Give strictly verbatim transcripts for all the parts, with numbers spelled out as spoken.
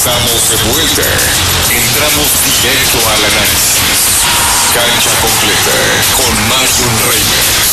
Estamos de vuelta. Entramos directo al análisis. Cancha completa con Marion Reimers.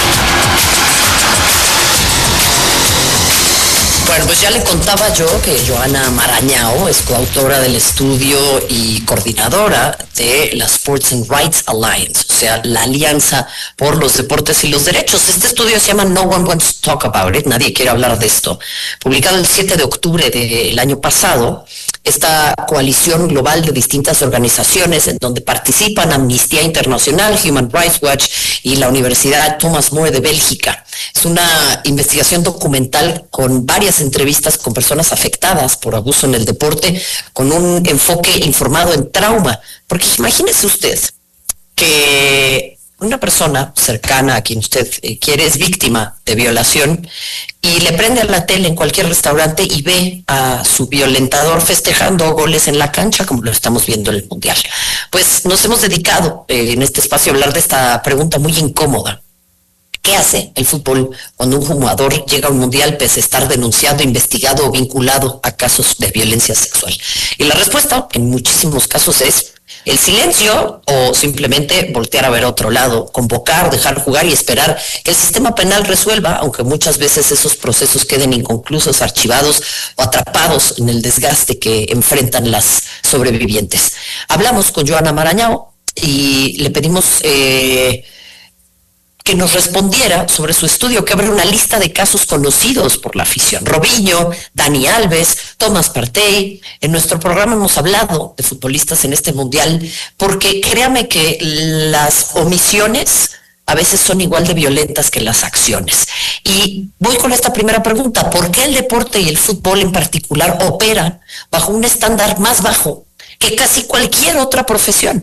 Bueno, pues ya le contaba yo que Joana Marañao es coautora del estudio y coordinadora de la Sports and Rights Alliance, o sea, la Alianza por los Deportes y los Derechos. Este estudio se llama No One Wants to Talk About It, nadie quiere hablar de esto. Publicado el siete de octubre del año pasado, esta coalición global de distintas organizaciones en donde participan Amnistía Internacional, Human Rights Watch y la Universidad Thomas More de Bélgica. Es una investigación documental con varias entrevistas con personas afectadas por abuso en el deporte, con un enfoque informado en trauma. Porque imagínese usted que una persona cercana a quien usted eh, quiere es víctima de violación y le prende a la tele en cualquier restaurante y ve a su violentador festejando goles en la cancha, como lo estamos viendo en el Mundial. Pues nos hemos dedicado eh, en este espacio a hablar de esta pregunta muy incómoda. ¿Qué hace el fútbol cuando un jugador llega a un mundial pese a estar denunciado, investigado o vinculado a casos de violencia sexual? Y la respuesta en muchísimos casos es el silencio o simplemente voltear a ver a otro lado, convocar, dejar jugar y esperar que el sistema penal resuelva, aunque muchas veces esos procesos queden inconclusos, archivados o atrapados en el desgaste que enfrentan las sobrevivientes. Hablamos con Joana Marañao y le pedimos eh, que nos respondiera sobre su estudio, que abre una lista de casos conocidos por la afición. Robinho, Dani Alves, Thomas Partey. En nuestro programa hemos hablado de futbolistas en este mundial, porque créame que las omisiones a veces son igual de violentas que las acciones. Y voy con esta primera pregunta: ¿por qué el deporte y el fútbol en particular operan bajo un estándar más bajo que casi cualquier otra profesión?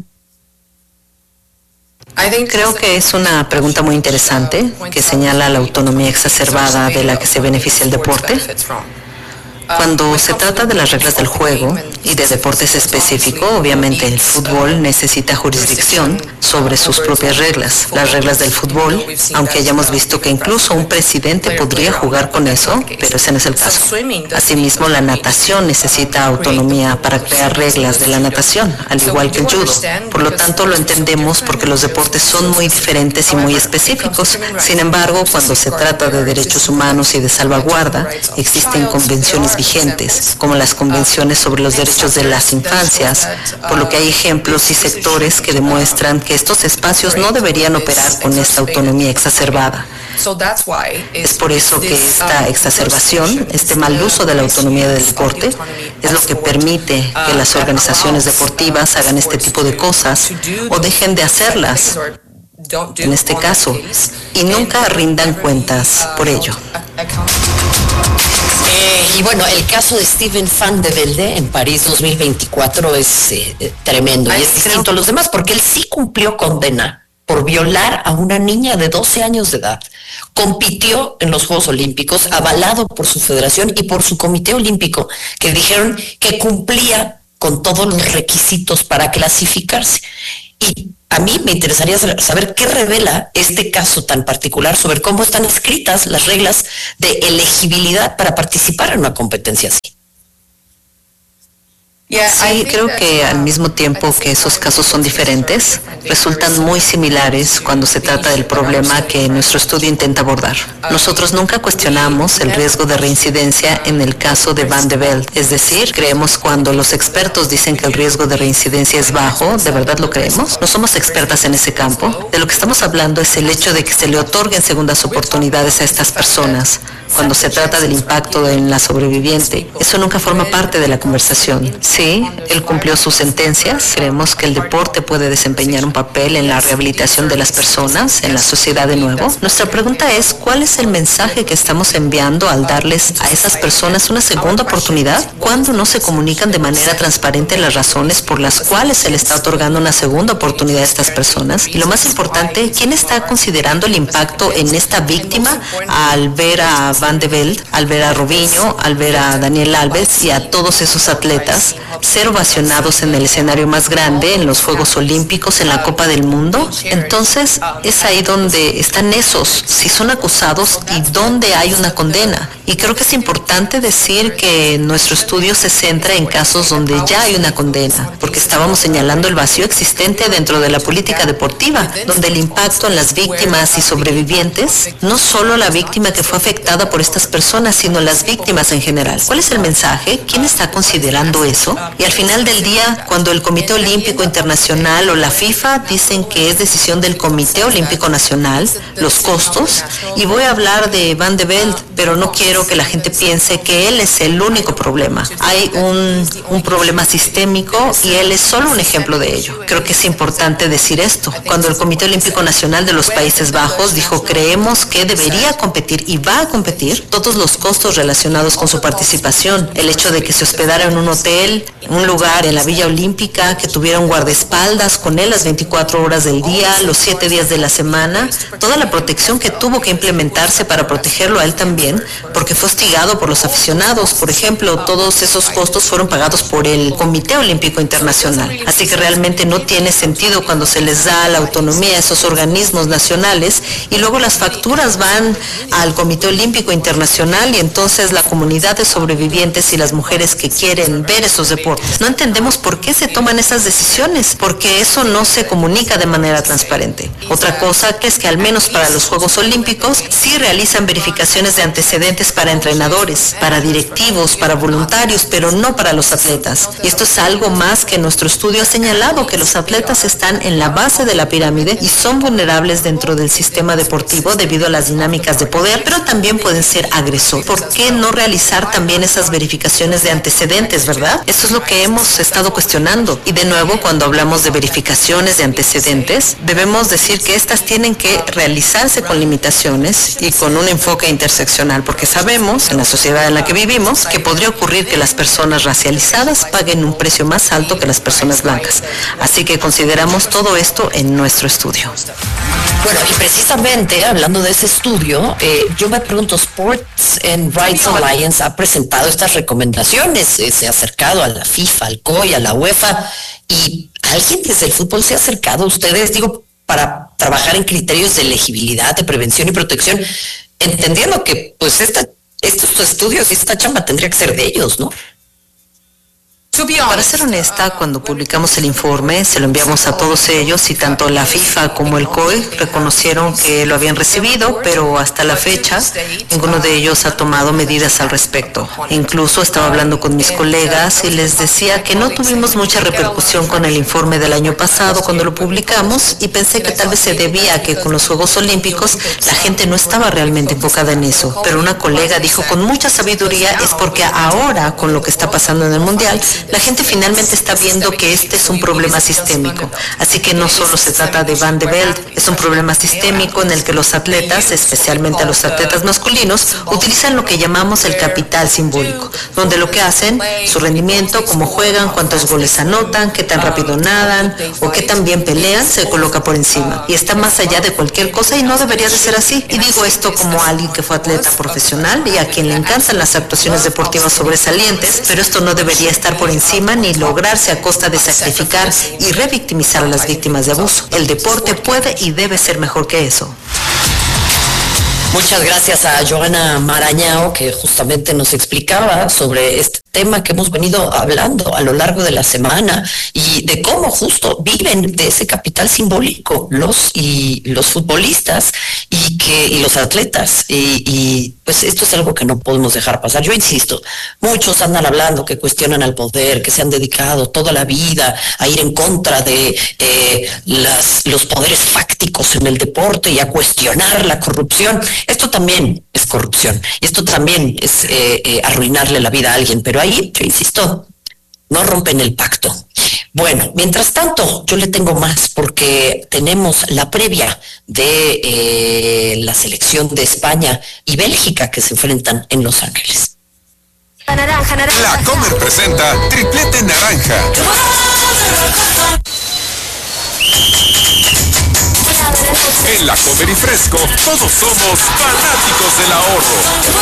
Creo que es una pregunta muy interesante que señala la autonomía exacerbada de la que se beneficia el deporte. Cuando se trata de las reglas del juego y de deportes específicos, obviamente el fútbol necesita jurisdicción sobre sus propias reglas. Las reglas del fútbol, aunque hayamos visto que incluso un presidente podría jugar con eso, pero ese no es el caso. Asimismo, la natación necesita autonomía para crear reglas de la natación, al igual que el judo. Por lo tanto, lo entendemos porque los deportes son muy diferentes y muy específicos. Sin embargo, cuando se trata de derechos humanos y de salvaguarda, existen convenciones vigentes, como las convenciones sobre los derechos de las infancias, por lo que hay ejemplos y sectores que demuestran que estos espacios no deberían operar con esta autonomía exacerbada. Es por eso que esta exacerbación, este mal uso de la autonomía del deporte, es lo que permite que las organizaciones deportivas hagan este tipo de cosas o dejen de hacerlas, en este caso, y nunca rindan cuentas por ello. Eh, y bueno, el caso de Steven Van de Velde en París dos mil veinticuatro es eh, tremendo y es distinto a los demás porque él sí cumplió condena por violar a una niña de doce años de edad. Compitió en los Juegos Olímpicos, avalado por su federación y por su comité olímpico, que dijeron que cumplía con todos los requisitos para clasificarse. Y a mí me interesaría saber qué revela este caso tan particular sobre cómo están escritas las reglas de elegibilidad para participar en una competencia así. Sí, creo que al mismo tiempo que esos casos son diferentes, resultan muy similares cuando se trata del problema que nuestro estudio intenta abordar. Nosotros nunca cuestionamos el riesgo de reincidencia en el caso de Van de Velde, es decir, creemos cuando los expertos dicen que el riesgo de reincidencia es bajo, ¿de verdad lo creemos? No somos expertas en ese campo. De lo que estamos hablando es el hecho de que se le otorguen segundas oportunidades a estas personas. Cuando se trata del impacto en la sobreviviente, eso nunca forma parte de la conversación. Sí, él cumplió sus sentencias. Creemos que el deporte puede desempeñar un papel en la rehabilitación de las personas, en la sociedad de nuevo. Nuestra pregunta es, ¿cuál es el mensaje que estamos enviando al darles a esas personas una segunda oportunidad? ¿Cuándo no se comunican de manera transparente las razones por las cuales se le está otorgando una segunda oportunidad a estas personas? Y lo más importante, ¿quién está considerando el impacto en esta víctima al ver a Van de Velde, al ver a Robinho, al ver a Daniel Alves y a todos esos atletas ser ovacionados en el escenario más grande, en los Juegos Olímpicos, en la Copa del Mundo. Entonces es ahí donde están esos, si son acusados y dónde hay una condena. Y creo que es importante decir que nuestro estudio se centra en casos donde ya hay una condena, porque estábamos señalando el vacío existente dentro de la política deportiva, donde el impacto en las víctimas y sobrevivientes, no solo la víctima que fue afectada por estas personas, sino las víctimas en general. ¿Cuál es el mensaje? ¿Quién está considerando eso? Y al final del día, cuando el Comité Olímpico Internacional o la FIFA dicen que es decisión del Comité Olímpico Nacional, los costos, y voy a hablar de Van de Velde, pero no quiero que la gente piense que él es el único problema. Hay un, un problema sistémico y él es solo un ejemplo de ello. Creo que es importante decir esto. Cuando el Comité Olímpico Nacional de los Países Bajos dijo creemos que debería competir y va a competir, todos los costos relacionados con su participación, el hecho de que se hospedara en un hotel, un lugar en la Villa Olímpica, que tuviera un guardaespaldas con él las veinticuatro horas del día, los siete días de la semana, toda la protección que tuvo que implementarse para protegerlo a él también, porque fue hostigado por los aficionados. Por ejemplo, todos esos costos fueron pagados por el Comité Olímpico Internacional. Así que realmente no tiene sentido cuando se les da la autonomía a esos organismos nacionales y luego las facturas van al Comité Olímpico Internacional y entonces la comunidad de sobrevivientes y las mujeres que quieren ver esos deportes. No entendemos por qué se toman esas decisiones, porque eso no se comunica de manera transparente. Otra cosa que es que al menos para los Juegos Olímpicos sí realizan verificaciones de antecedentes para entrenadores, para directivos, para voluntarios, pero no para los atletas. Y esto es algo más que nuestro estudio ha señalado, que los atletas están en la base de la pirámide y son vulnerables dentro del sistema deportivo debido a las dinámicas de poder, pero también pueden ser agresores. ¿Por qué no realizar también esas verificaciones de antecedentes, verdad? Eso es lo que hemos estado cuestionando. Y de nuevo, cuando hablamos de verificaciones de antecedentes, debemos decir que estas tienen que realizarse con limitaciones y con un enfoque interseccional, porque sabemos, en la sociedad en la que vivimos, que podría ocurrir que las personas racializadas paguen un precio más alto que las personas blancas. Así que consideramos todo esto en nuestro estudio. Bueno, y precisamente hablando de ese estudio, eh, yo me pregunto, Sports and Rights Alliance ha presentado estas recomendaciones, eh, se ha acercado a la FIFA, al C O I, a la UEFA, y ¿alguien desde el fútbol se ha acercado a ustedes, digo, para trabajar en criterios de elegibilidad, de prevención y protección, entendiendo que pues esta, estos estudios y esta chamba tendría que ser de ellos, ¿no? Para ser honesta, cuando publicamos el informe, se lo enviamos a todos ellos y tanto la FIFA como el C O I reconocieron que lo habían recibido, pero hasta la fecha ninguno de ellos ha tomado medidas al respecto. Incluso estaba hablando con mis colegas y les decía que no tuvimos mucha repercusión con el informe del año pasado cuando lo publicamos y pensé que tal vez se debía a que con los Juegos Olímpicos la gente no estaba realmente enfocada en eso. Pero una colega dijo con mucha sabiduría es porque ahora con lo que está pasando en el Mundial, la gente finalmente está viendo que este es un problema sistémico. Así que no solo se trata de Van de Velde, es un problema sistémico en el que los atletas, especialmente a los atletas masculinos, utilizan lo que llamamos el capital simbólico, donde lo que hacen, su rendimiento, cómo juegan, cuántos goles anotan, qué tan rápido nadan o qué tan bien pelean, se coloca por encima. Y está más allá de cualquier cosa y no debería de ser así. Y digo esto como alguien que fue atleta profesional y a quien le encantan las actuaciones deportivas sobresalientes, pero esto no debería estar por encima ni lograrse a costa de sacrificar y revictimizar a las víctimas de abuso. El deporte puede y debe ser mejor que eso. Muchas gracias a Joana Marañao, que justamente nos explicaba sobre este tema que hemos venido hablando a lo largo de la semana y de cómo justo viven de ese capital simbólico los y los futbolistas y que y los atletas y, y pues esto es algo que no podemos dejar pasar. Yo insisto, muchos andan hablando que cuestionan al poder, que se han dedicado toda la vida a ir en contra de eh, las, los poderes fácticos en el deporte y a cuestionar la corrupción. Esto también es corrupción y esto también es eh, eh, arruinarle la vida a alguien, pero ahí, yo insisto, no rompen el pacto. Bueno, mientras tanto, yo le tengo más porque tenemos la previa de eh, la selección de España y Bélgica que se enfrentan en Los Ángeles. Naranja, naranja. La Comer presenta Triplete Naranja. En La Comer y Fresco, todos somos fanáticos del ahorro.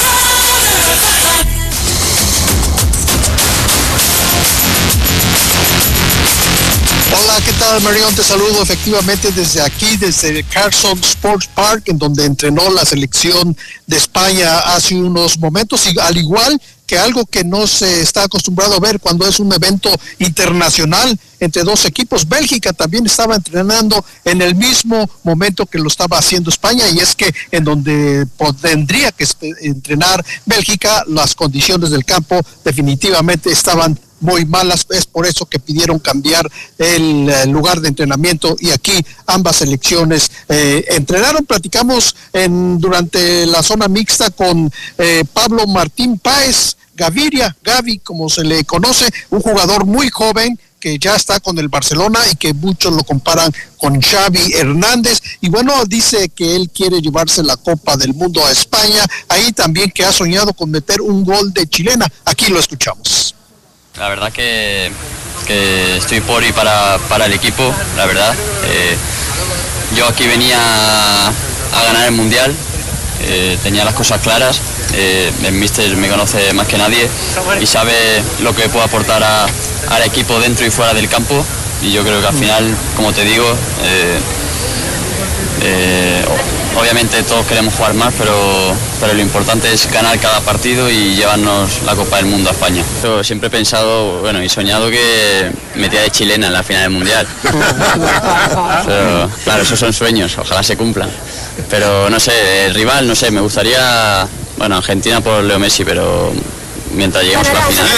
Hola, ¿qué tal, Marión? Te saludo efectivamente desde aquí, desde Carson Sports Park, en donde entrenó la selección de España hace unos momentos, y al igual que algo que no se está acostumbrado a ver cuando es un evento internacional entre dos equipos. Bélgica también estaba entrenando en el mismo momento que lo estaba haciendo España, y es que en donde tendría que entrenar Bélgica, las condiciones del campo definitivamente estaban muy malas. Es por eso que pidieron cambiar el, el lugar de entrenamiento, y aquí ambas selecciones eh, entrenaron. Platicamos en, durante la zona mixta con eh, Pablo Martín Páez Gaviria, Gavi como se le conoce, un jugador muy joven que ya está con el Barcelona y que muchos lo comparan con Xavi Hernández, y bueno, dice que él quiere llevarse la Copa del Mundo a España, ahí también que ha soñado con meter un gol de chilena. Aquí lo escuchamos. La verdad que, que estoy por y para, para el equipo, la verdad. Eh, yo aquí venía a, a ganar el Mundial, eh, tenía las cosas claras, eh, el míster me conoce más que nadie y sabe lo que puedo aportar a, al equipo dentro y fuera del campo, y yo creo que al final, como te digo, eh, eh, obviamente todos queremos jugar más, pero, pero lo importante es ganar cada partido y llevarnos la Copa del Mundo a España. Yo siempre he pensado, bueno, y soñado que metía de chilena en la final del Mundial. Pero, claro, esos son sueños, ojalá se cumplan. Pero no sé, el rival, no sé, me gustaría, bueno, Argentina por Leo Messi, pero mientras lleguemos a la final.